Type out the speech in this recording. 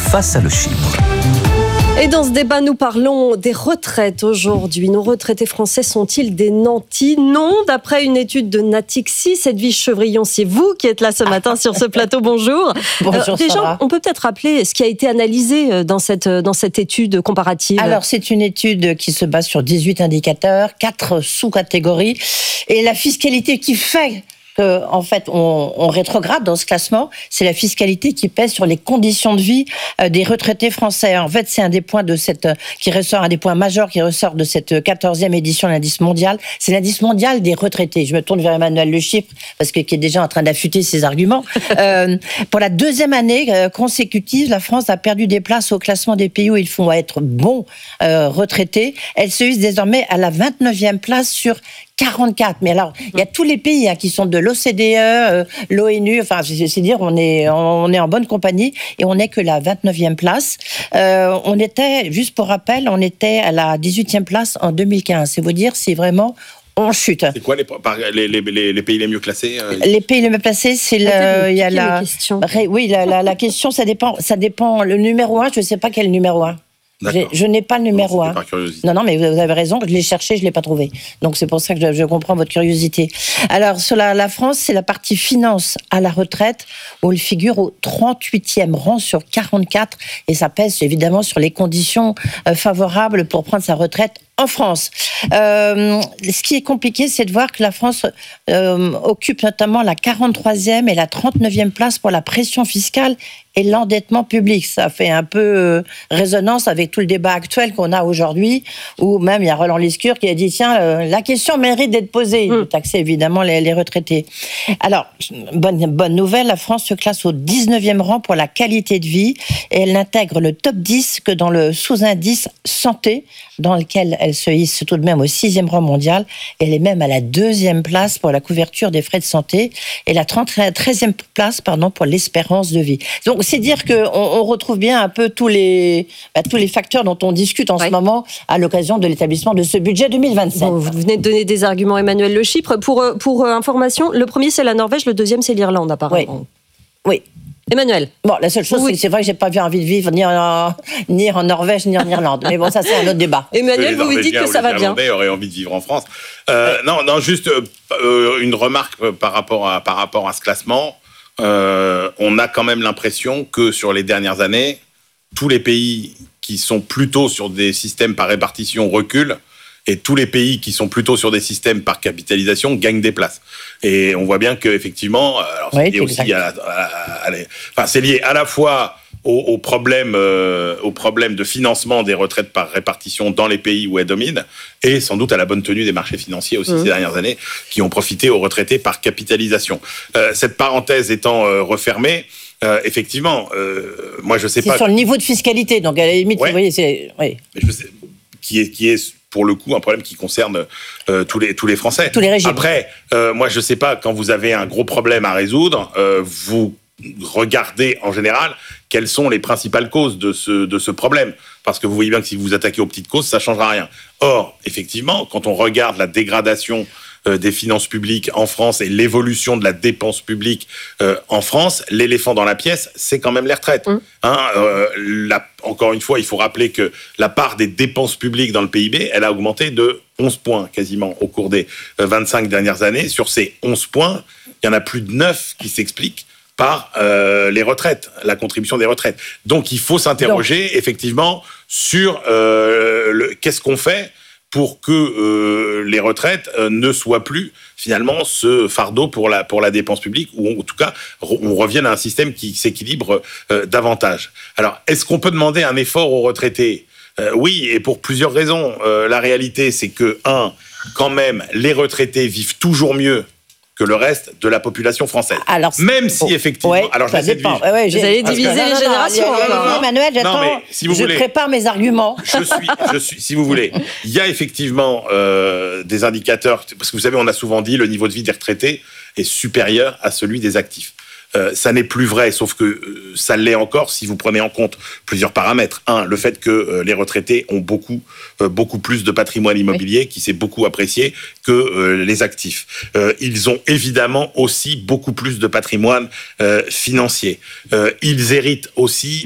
face à le Chypre. Et dans ce débat, nous parlons des retraites aujourd'hui. Nos retraités français sont-ils des nantis ? Non, d'après une étude de Natixi. Edwige Chevrillon, c'est vous qui êtes là ce matin sur ce plateau. Bonjour. Bonjour, déjà, Sarah. on peut peut-être rappeler ce qui a été analysé dans cette étude comparative. Alors, c'est une étude qui se base sur 18 indicateurs, 4 sous-catégories. Et la fiscalité qui fait en fait, on rétrograde dans ce classement, c'est la fiscalité qui pèse sur les conditions de vie des retraités français. En fait, c'est un des points un des points majeurs qui ressort de cette 14e édition de l'indice mondial. C'est l'indice mondial des retraités. Je me tourne vers Emmanuel Le Chypre, parce qui est déjà en train d'affûter ses arguments. Pour la deuxième année consécutive, la France a perdu des places au classement des pays où il faut être bons retraités. Elle se hisse désormais à la 29e place sur 44. Mais alors, il y a tous les pays qui sont de l'OCDE, l'ONU, enfin, c'est dire, on est en bonne compagnie et on n'est que la 29e place. On était, juste pour rappel, on était à la 18e place en 2015. C'est vous dire si vraiment on chute. C'est quoi les pays les mieux classés Les pays les mieux placés, c'est il y a la question. Oui, la question, ça dépend. Le numéro 1, je ne sais pas quel numéro 1. Je n'ai pas le numéro 1. Non, mais vous avez raison, je l'ai cherché, je ne l'ai pas trouvé. Donc c'est pour ça que je comprends votre curiosité. Alors sur la France, c'est la partie finance à la retraite où elle figure au 38e rang sur 44 et ça pèse évidemment sur les conditions favorables pour prendre sa retraite en France. Ce qui est compliqué, c'est de voir que la France occupe notamment la 43e et la 39e place pour la pression fiscale et l'endettement public. Ça fait un peu résonance avec tout le débat actuel qu'on a aujourd'hui, où même il y a Roland Lescure qui a dit tiens, la question mérite d'être posée, de taxer évidemment les retraités. Alors, bonne nouvelle, la France se classe au 19e rang pour la qualité de vie et elle n'intègre le top 10 que dans le sous-indice santé, dans lequel elle se hisse tout de même au 6e rang mondial. Et elle est même à la 2e place pour la couverture des frais de santé et la 13e place pour l'espérance de vie. Donc, c'est dire qu'on retrouve bien un peu tous les facteurs dont on discute en ce moment à l'occasion de l'établissement de ce budget 2027. Bon, vous venez de donner des arguments, Emmanuel Le Chypre. Pour information, le premier, c'est la Norvège, le deuxième, c'est l'Irlande, apparemment. Oui. Emmanuel. Bon, la seule chose, c'est vrai que j'ai pas envie de vivre ni en Norvège ni en Irlande. Mais bon, ça c'est un autre débat. Emmanuel, vous vous dites que ça va bien. Les Irlandais auraient envie de vivre en France. Non, juste une remarque par rapport à ce classement. On a quand même l'impression que sur les dernières années, tous les pays qui sont plutôt sur des systèmes par répartition reculent. Et tous les pays qui sont plutôt sur des systèmes par capitalisation gagnent des places. Et on voit bien qu'effectivement, c'est lié aussi c'est lié à la fois au problème de financement des retraites par répartition dans les pays où elles dominent, et sans doute à la bonne tenue des marchés financiers aussi ces dernières années, qui ont profité aux retraités par capitalisation. Cette parenthèse étant refermée, effectivement, moi je sais pas... C'est sur le niveau de fiscalité, donc à la limite, vous voyez, c'est... Oui. Mais je sais, qui est pour le coup un problème qui concerne tous les Français. Tous les régimes. Après, moi je sais pas, quand vous avez un gros problème à résoudre, vous regardez en général quelles sont les principales causes de ce problème. Parce que vous voyez bien que si vous vous attaquez aux petites causes, ça ne changera rien. Or, effectivement, quand on regarde la dégradation des finances publiques en France et l'évolution de la dépense publique en France, l'éléphant dans la pièce, c'est quand même les retraites. Encore une fois, il faut rappeler que la part des dépenses publiques dans le PIB, elle a augmenté de 11 points quasiment au cours des 25 dernières années. Sur ces 11 points, il y en a plus de 9 qui s'expliquent par les retraites, la contribution des retraites. Donc, il faut s'interroger effectivement sur qu'est-ce qu'on fait pour que les retraites ne soient plus finalement ce fardeau pour la dépense publique, ou en tout cas on revienne à un système qui s'équilibre davantage. Alors, est-ce qu'on peut demander un effort aux retraités ? Oui, et pour plusieurs raisons. La réalité, c'est que, quand même, les retraités vivent toujours mieux que le reste de la population française. Alors, même si, effectivement... alors, ça dépend. Vous allez diviser les générations. Emmanuel, j'attends. Je prépare mes arguments. Je suis, si vous voulez. Il y a effectivement des indicateurs, parce que vous savez, on a souvent dit le niveau de vie des retraités est supérieur à celui des actifs. Ça n'est plus vrai, sauf que ça l'est encore si vous prenez en compte plusieurs paramètres. Le fait que les retraités ont beaucoup plus de patrimoine immobilier qui s'est beaucoup apprécié que les actifs. Ils ont évidemment aussi beaucoup plus de patrimoine financier. Ils héritent aussi